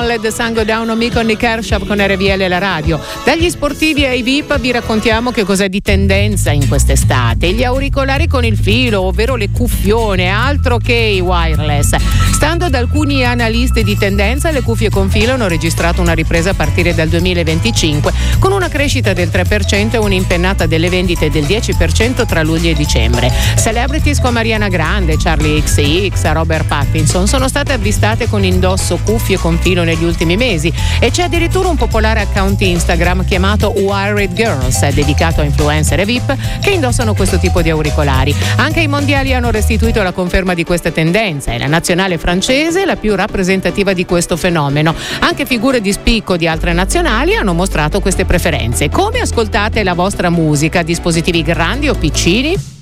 Let the Sun Go Down on Me con Nick Kershaw con RVL la radio. Dagli sportivi ai VIP vi raccontiamo che cos'è di tendenza in quest'estate. Gli auricolari con il filo, ovvero le cuffione, altro che i wireless. Stando ad alcuni analisti di tendenza, le cuffie con filo hanno registrato una ripresa a partire dal 2025 con una crescita del 3% e un'impennata delle vendite del 10% tra luglio e dicembre. Celebrities come Ariana Grande, Charlie XCX, Robert Pattinson sono state avvistate con indosso cuffie con filo negli ultimi mesi e c'è addirittura un popolare account Instagram chiamato Wired Girls, dedicato a influencer e VIP che indossano questo tipo di auricolari. Anche i mondiali hanno restituito la conferma di questa tendenza e la nazionale francese è la più rappresentativa di questo fenomeno. Anche figure di spicco di altre nazionali hanno mostrato queste preferenze. Come ascoltate la vostra musica? Dispositivi grandi o piccini?